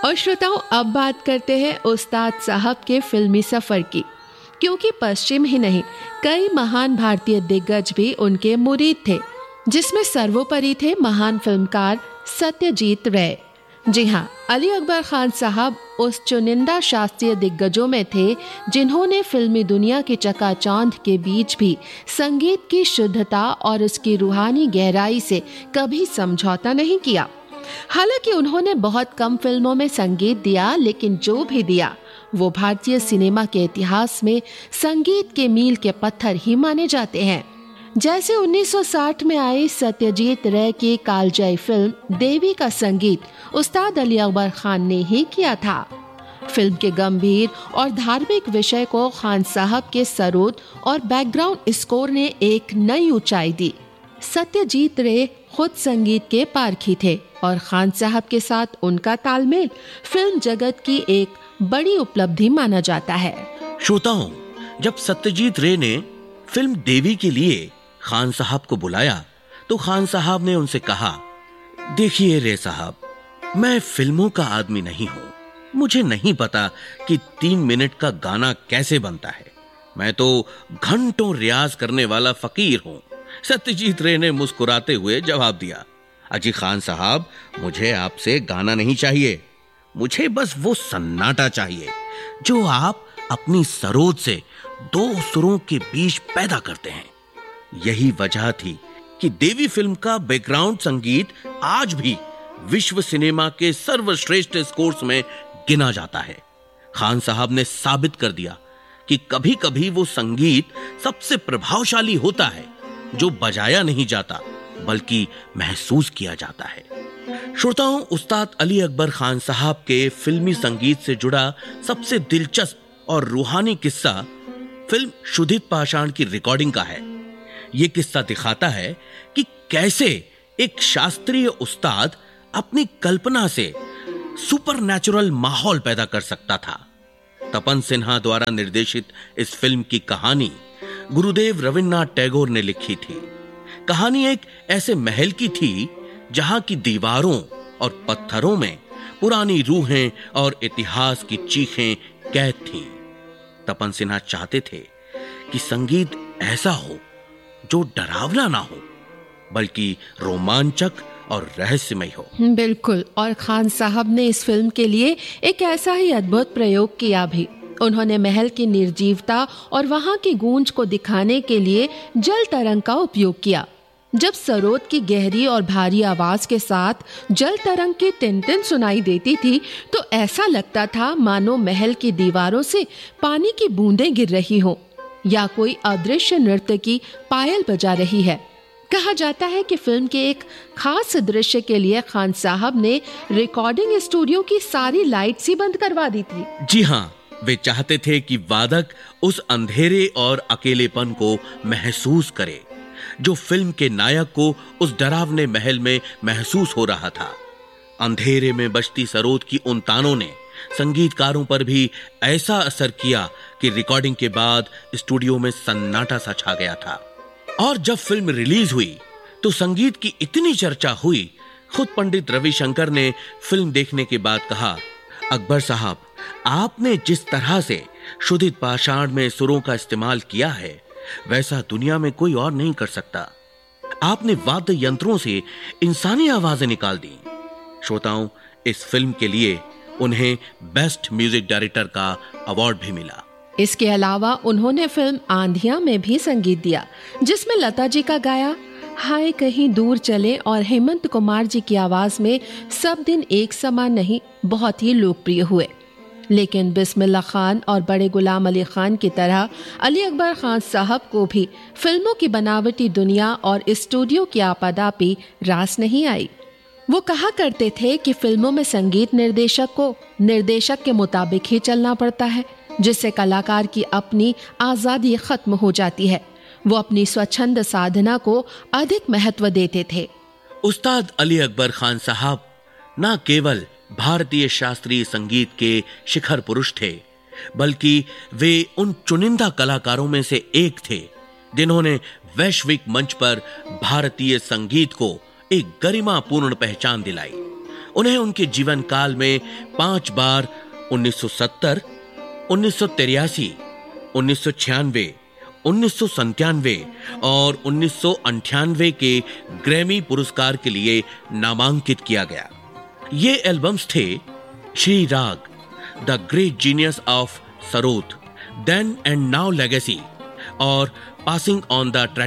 और श्रोताओं, अब बात करते हैं उस्ताद साहब के फिल्मी सफर की, क्योंकि पश्चिम ही नहीं कई महान भारतीय दिग्गज भी उनके मुरीद थे, जिसमें सर्वोपरि थे महान फिल्मकार सत्यजीत रे। जी हाँ, अली अकबर खान साहब उस चुनिंदा शास्त्रीय दिग्गजों में थे जिन्होंने फिल्मी दुनिया की चकाचौंध के बीच भी संगीत की शुद्धता और उसकी रूहानी गहराई से कभी समझौता नहीं किया। हालांकि उन्होंने बहुत कम फिल्मों में संगीत दिया, लेकिन जो भी दिया वो भारतीय सिनेमा के इतिहास में संगीत के मील के पत्थर ही माने जाते हैं। जैसे 1960 में आई सत्यजीत रे की कालजयी फिल्म देवी का संगीत उस्ताद अली अकबर खान ने ही किया था। फिल्म के गंभीर और धार्मिक विषय को खान साहब के सरोद और बैकग्राउंड स्कोर ने एक नई ऊंचाई दी। सत्यजीत रे खुद संगीत के पारखी थे और खान साहब के साथ उनका तालमेल फिल्म जगत की एक बड़ी उपलब्धि माना जाता है। श्रोताओं, जब सत्यजीत रे ने फिल्म देवी के लिए खान साहब को बुलाया तो खान साहब ने उनसे कहा, देखिए रे साहब, मैं फिल्मों का आदमी नहीं हूं, मुझे नहीं पता कि 3 मिनट का गाना कैसे बनता है, मैं तो घंटों रियाज करने वाला फकीर हूं। सत्यजीत रे ने मुस्कुराते हुए जवाब दिया, अजी खान साहब, मुझे आपसे गाना नहीं चाहिए, मुझे बस वो सन्नाटा चाहिए जो आप अपनी सरोद से 2 सुरों के बीच पैदा करते हैं। यही वजह थी कि देवी फिल्म का बैकग्राउंड संगीत आज भी विश्व सिनेमा के सर्वश्रेष्ठ स्कोर्स में गिना जाता है। खान साहब ने साबित कर दिया कि कभी-कभी वो संगीत सबसे प्रभावशाली होता है जो बजाया नहीं जाता बल्कि महसूस किया जाता है। श्रोताओं, उस्ताद अली अकबर खान साहब के फिल्मी संगीत से जुड़ा सबसे दिलचस्प और रूहानी किस्सा फिल्म शुद्धित पाषाण की रिकॉर्डिंग का है। यह किस्सा दिखाता है कि कैसे एक शास्त्रीय उस्ताद अपनी कल्पना से सुपरनैचुरल माहौल पैदा कर सकता था। तपन सिन्हा द्वारा निर्देशित इस फिल्म की कहानी गुरुदेव रविन्द्रनाथ टैगोर ने लिखी थी। कहानी एक ऐसे महल की थी जहां की दीवारों और पत्थरों में पुरानी रूहें और इतिहास की चीखें कैद थीं। तपन सिन्हा चाहते थे कि संगीत ऐसा हो जो डरावना ना हो बल्कि रोमांचक और रहस्यमय हो। बिल्कुल, और खान साहब ने इस फिल्म के लिए एक ऐसा ही अद्भुत प्रयोग किया भी। उन्होंने महल की निर्जीवता और वहां की गूंज को दिखाने के लिए जल तरंग का उपयोग किया। जब सरोद की गहरी और भारी आवाज के साथ जल तरंग की टिन-टिन सुनाई देती थी तो ऐसा लगता था मानो महल की दीवारों से पानी की बूंदें गिर रही हो या कोई अदृश्य नृत्य की पायल बजा रही है। कहा जाता है कि फिल्म के एक खास दृश्य के लिए खान साहब ने रिकॉर्डिंग स्टूडियो की सारी लाइट्स ही बंद करवा दी थी। जी हाँ, वे चाहते थे कि वादक उस अंधेरे और अकेलेपन को महसूस करे जो फिल्म के नायक को उस डरावने महल में महसूस हो रहा था। अंधेरे में बजती सरोद की उन तानों ने संगीतकारों पर भी ऐसा असर किया कि रिकॉर्डिंग के बाद स्टूडियो में सन्नाटा सा छा गया था। और जब फिल्म रिलीज हुई तो संगीत की इतनी चर्चा हुई, खुद पंडित रविशंकर ने फिल्म देखने के बाद कहा, अकबर साहब, आपने जिस तरह से शुद्धित पाषाण में सुरों का इस्तेमाल किया है वैसा दुनिया में कोई और नहीं कर सकता। आपने वाद्य यंत्रों से इंसानी आवाजें निकाल दी। श्रोताओं, इस फिल्म के लिए उन्हें बेस्ट म्यूजिक डायरेक्टर का अवार्ड भी मिला। इसके अलावा उन्होंने फिल्म आंधियां में भी संगीत दिया, जिसमें लता जी का गाया हाय कहीं दूर चले और हेमंत कुमार जी की आवाज में सब दिन एक समान नहीं बहुत ही लोकप्रिय हुए। लेकिन बिस्मिल्लाह खान और बड़े गुलाम अली खान की तरह अली अकबर खान साहब को भी फिल्मों की बनावटी दुनिया और स्टूडियो की आपादापी रास नहीं आई। वो कहा करते थे कि फिल्मों में संगीत निर्देशक को निर्देशक के मुताबिक ही चलना पड़ता है, जिससे कलाकार की अपनी आजादी खत्म हो जाती है। वो अपनी स्वच्छंद साधना को अधिक महत्व देते थे। उस्ताद अली अकबर खान साहब न केवल भारतीय शास्त्रीय संगीत के शिखर पुरुष थे, बल्कि वे उन चुनिंदा कलाकारों में से एक थे जिन्होंने वैश्विक मंच पर भारतीय संगीत को एक गरिमापूर्ण पहचान दिलाई। उन्हें उनके जीवन काल में 5 बार 1970, 1983, 1996, 1997 और 1998 के ग्रैमी पुरस्कार के लिए नामांकित किया गया। ये एल्बम्स थे श्री राग, the great genius of sarod, then and now legacy और पासिंग ऑन द